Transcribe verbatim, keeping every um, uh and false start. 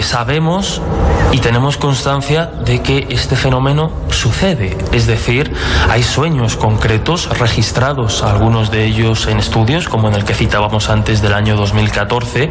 sabemos y tenemos constancia de que este fenómeno sucede. Es decir, hay sueños concretos registrados, algunos de ellos en estudios, como en el que citábamos antes del año dos mil catorce,